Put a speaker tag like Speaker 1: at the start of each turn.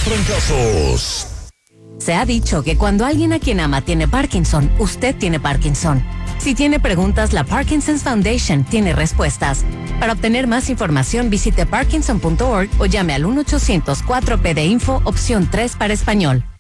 Speaker 1: trancazos.
Speaker 2: Se ha dicho que cuando alguien a quien ama tiene Parkinson, usted tiene Parkinson. Si tiene preguntas, la Parkinson's Foundation tiene respuestas. Para obtener más información, visite parkinson.org o llame al 1-800-4PD-INFO, opción 3 para español.